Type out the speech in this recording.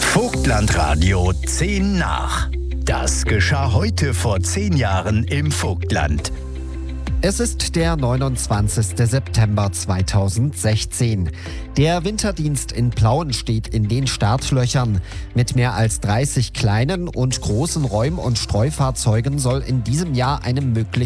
Vogtlandradio 10 nach. Das geschah heute vor 10 Jahren im Vogtland. Es ist der 29. September 2016. Der Winterdienst in Plauen steht in den Startlöchern. Mit mehr als 30 kleinen und großen Räum- und Streufahrzeugen soll in diesem Jahr eine mögliche